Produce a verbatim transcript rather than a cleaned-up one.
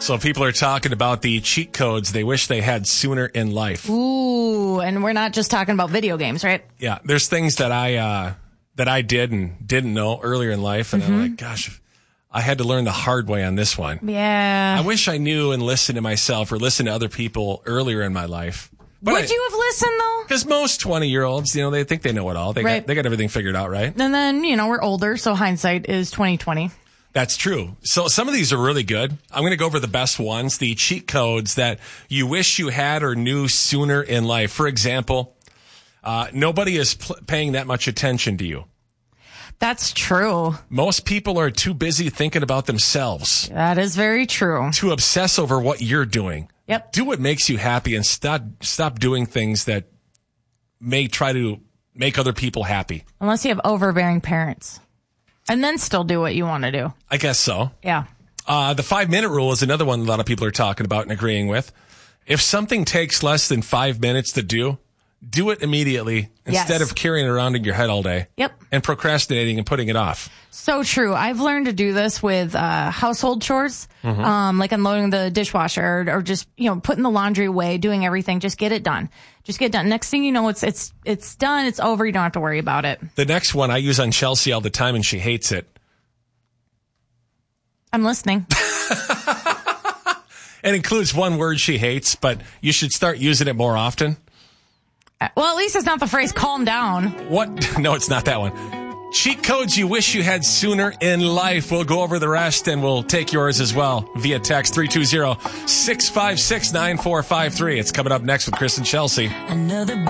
So people are talking about the cheat codes they wish they had sooner in life. Ooh, and we're not just talking about video games, right? Yeah, there's things that I uh, that I did and didn't know earlier in life, and mm-hmm. I'm like, gosh, I had to learn the hard way on this one. Yeah. I wish I knew and listened to myself or listened to other people earlier in my life. But Would I, you have listened, though? Because most twenty-year-olds, you know, they think they know it all. They, right. got, they got everything figured out, right? And then, you know, we're older, so hindsight is twenty twenty. That's true. So some of these are really good. I'm going to go over the best ones, the cheat codes that you wish you had or knew sooner in life. For example, uh, nobody is pl- paying that much attention to you. That's true. Most people are too busy thinking about themselves. That is very true. To obsess over what you're doing. Yep. Do what makes you happy and stop stop doing things that may try to make other people happy. Unless you have overbearing parents. And then still do what you want to do. I guess so. Yeah. Uh, the five-minute rule is another one a lot of people are talking about and agreeing with. If something takes less than five minutes to do, do it immediately instead yes. of carrying it around in your head all day. Yep. And procrastinating and putting it off. So true. I've learned to do this with uh household chores, mm-hmm. um, like unloading the dishwasher or, or just, you know, putting the laundry away, doing everything. Just get it done. Just get it done. Next thing you know, it's it's it's done. It's over. You don't have to worry about it. The next one I use on Chelsea all the time, and she hates it. I'm listening. It includes one word she hates, but you should start using it more often. Well, at least it's not the phrase calm down. What? No, it's not that one. Cheat codes you wish you had sooner in life. We'll go over the rest and we'll take yours as well via text three two zero, six five six, nine four five three. It's coming up next with Chris and Chelsea. Another